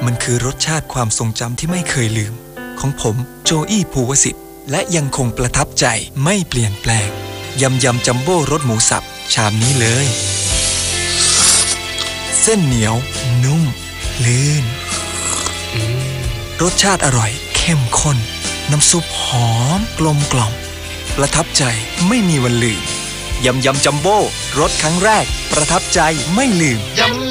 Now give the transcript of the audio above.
มันคือรสชาติความทรงจำที่ไม่เคยลืมของผมโจอี้ภูวสิทธิ์และยังคงประทับใจไม่เปลี่ยนแปลงยำจัมโบ้รสหมูสับชามนี้เลยเส้นเหนียวนุ่มลื่นรสชาติอร่อยเข้มข้นน้ำซุปหอมกลมกล่อมประทับใจไม่มีวันลืมยำจัมโบ้รสครั้งแรกประทับใจไม่ลืม